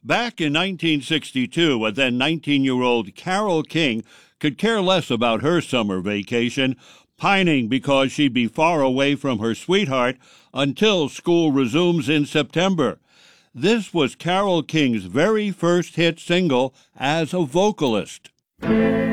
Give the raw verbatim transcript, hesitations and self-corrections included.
Back in nineteen sixty-two, a then nineteen-year-old Carole King could care less about her summer vacation, pining because she'd be far away from her sweetheart until school resumes in September. This was Carole King's very first hit single as a vocalist.